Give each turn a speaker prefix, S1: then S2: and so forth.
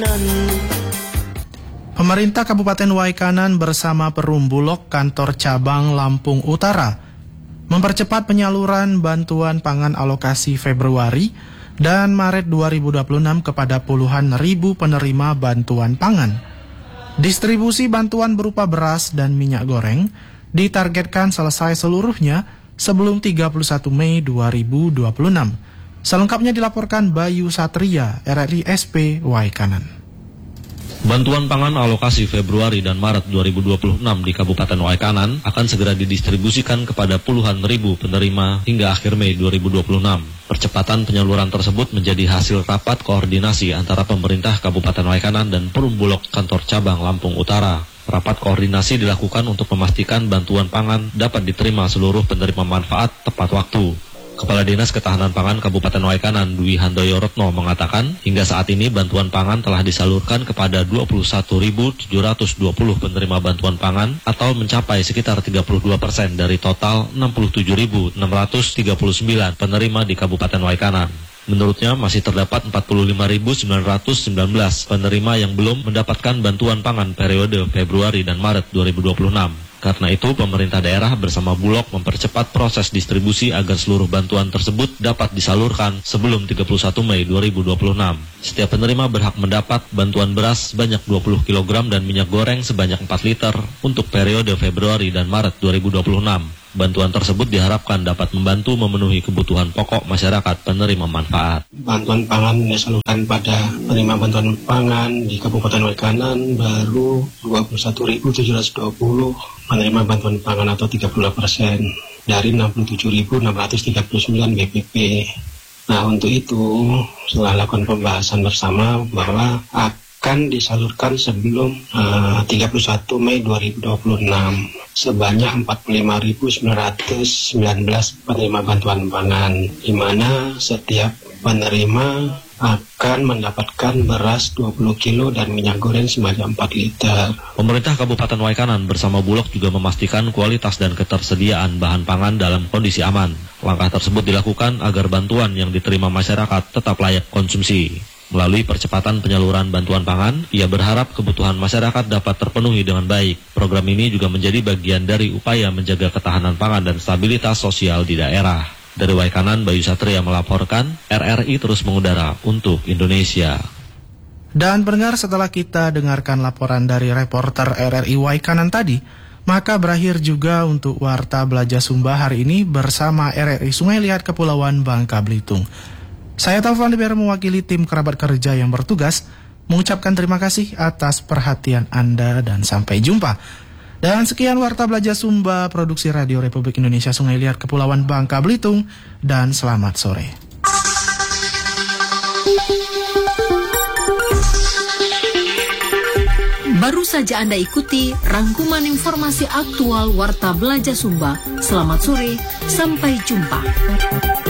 S1: Pemerintah Kabupaten Waikanan bersama Perum Bulog Kantor Cabang Lampung Utara mempercepat penyaluran bantuan pangan alokasi Februari dan Maret 2026 kepada puluhan ribu penerima bantuan pangan. Distribusi bantuan berupa beras dan minyak goreng ditargetkan selesai seluruhnya sebelum 31 Mei 2026. Selengkapnya dilaporkan Bayu Satria, RRI SP Waikanan.
S2: Bantuan pangan alokasi Februari dan Maret 2026 di Kabupaten Waikanan akan segera didistribusikan kepada puluhan ribu penerima hingga akhir Mei 2026. Percepatan penyaluran tersebut menjadi hasil rapat koordinasi antara pemerintah Kabupaten Waikanan dan Perum Bulog Kantor Cabang Lampung Utara. Rapat koordinasi dilakukan untuk memastikan bantuan pangan dapat diterima seluruh penerima manfaat tepat waktu. Kepala Dinas Ketahanan Pangan Kabupaten Waikanan Dwi Handoyo Retno mengatakan, hingga saat ini bantuan pangan telah disalurkan kepada 21.720 penerima bantuan pangan atau mencapai sekitar 32% dari total 67.639 penerima di Kabupaten Waikanan. Menurutnya masih terdapat 45.919 penerima yang belum mendapatkan bantuan pangan periode Februari dan Maret 2026. Karena itu, pemerintah daerah bersama Bulog mempercepat proses distribusi agar seluruh bantuan tersebut dapat disalurkan sebelum 31 Mei 2026. Setiap penerima berhak mendapat bantuan beras sebanyak 20 kg dan minyak goreng sebanyak 4 liter untuk periode Februari dan Maret 2026. Bantuan tersebut diharapkan dapat membantu memenuhi kebutuhan pokok masyarakat penerima manfaat.
S3: Bantuan pangan disalurkan pada penerima bantuan pangan di Kabupaten Waikanan baru 21.720 penerima bantuan pangan atau 32% dari 67.639 BPP. Nah, untuk itu setelah lakukan pembahasan bersama bahwa akan disalurkan sebelum 31 Mei 2026 sebanyak 45.919 penerima bantuan pangan, di mana setiap penerima akan mendapatkan beras 20 kilo dan minyak goreng sebanyak 4 liter.
S2: Pemerintah Kabupaten Waikanan bersama Bulog juga memastikan kualitas dan ketersediaan bahan pangan dalam kondisi aman. Langkah tersebut dilakukan agar bantuan yang diterima masyarakat tetap layak konsumsi. Melalui percepatan penyaluran bantuan pangan, ia berharap kebutuhan masyarakat dapat terpenuhi dengan baik. Program ini juga menjadi bagian dari upaya menjaga ketahanan pangan dan stabilitas sosial di daerah. Dari Waikanan, Bayu Satria melaporkan, RRI terus mengudara untuk Indonesia.
S1: Dan pendengar, setelah kita dengarkan laporan dari reporter RRI Waikanan tadi, maka berakhir juga untuk Warta Belajar Sumba hari ini bersama RRI Sungai Liat Kepulauan Bangka Belitung. Saya Taufan Liber mewakili tim kerabat kerja yang bertugas mengucapkan terima kasih atas perhatian Anda dan sampai jumpa. Dan sekian Warta Belajar Sumba Produksi Radio Republik Indonesia Sungai Liat Kepulauan Bangka Belitung, dan selamat sore.
S4: Baru saja Anda ikuti rangkuman informasi aktual Warta Belajar Sumba. Selamat sore, sampai jumpa.